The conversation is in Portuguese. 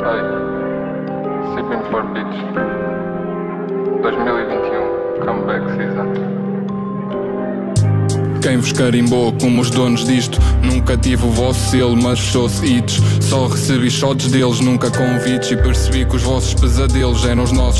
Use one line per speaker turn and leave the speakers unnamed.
Hey, Sipping for Beach 2021 Comeback Season.
Quem vos carimbou como os donos disto? Nunca tive o vosso selo, mas fechou-se hits. Só recebi shots deles, nunca convites. E percebi que os vossos pesadelos eram os nossos